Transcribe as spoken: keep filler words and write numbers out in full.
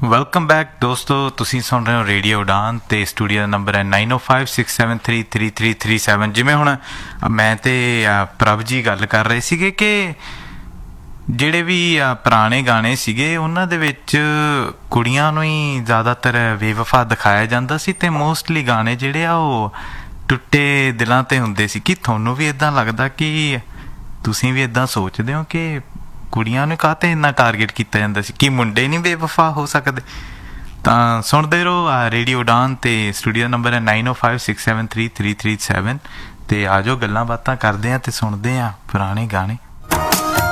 Welcome back ਦੋਸਤੋ, ਤੁਸੀਂ ਸੁਣ ਰਹੇ ਹੋ ਰੇਡੀਓ ਉਡਾਨ ਤੇ ਸਟੂਡੀਓ ਦਾ ਨੰਬਰ ਹੈ ਨਾਈਨ ਓ five six seven three three three three seven. ਜਿਵੇਂ ਹੁਣ ਮੈਂ ਤੇ ਪ੍ਰਭ ਜੀ ਗੱਲ ਕਰ ਰਹੇ ਸੀਗੇ ਕਿ ਜਿਹੜੇ ਵੀ ਪੁਰਾਣੇ ਗਾਣੇ ਸੀਗੇ ਉਹਨਾਂ ਦੇ ਵਿੱਚ ਕੁੜੀਆਂ ਨੂੰ ਹੀ ਜ਼ਿਆਦਾਤਰ ਬੇਵਫਾ ਦਿਖਾਇਆ ਜਾਂਦਾ ਸੀ ਤੇ ਮੋਸਟਲੀ ਗਾਣੇ ਜਿਹੜੇ ਆ ਉਹ ਟੁੱਟੇ ਦਿਲਾਂ ਤੇ ਹੁੰਦੇ ਸੀ। ਕਿ ਤੁਹਾਨੂੰ ਵੀ ਇੱਦਾਂ ਲੱਗਦਾ ਕਿ ਤੁਸੀਂ ਵੀ ਇੱਦਾਂ ਸੋਚਦੇ ਹੋ ਕਿ ਕੁੜੀਆਂ ਨੂੰ ਕਾਹਤੇ ਇੰਨਾ ਟਾਰਗੇਟ ਕੀਤਾ ਜਾਂਦਾ ਸੀ ਕਿ ਮੁੰਡੇ ਨਹੀਂ ਬੇਵਫਾ ਹੋ ਸਕਦੇ? ਤਾਂ ਸੁਣਦੇ ਰਹੋ ਰੇਡੀਓ ਉਡਾਨ ਤੇ ਸਟੂਡੀਓ ਨੰਬਰ ਹੈ ਨਾਈਨ ਓ five six seven three three three seven. ਤੇ ਆ ਜਾਓ ਗੱਲਾਂ ਬਾਤਾਂ ਕਰਦੇ ਹਾਂ ਤੇ ਸੁਣਦੇ ਹਾਂ ਪੁਰਾਣੇ ਗਾਣੇ।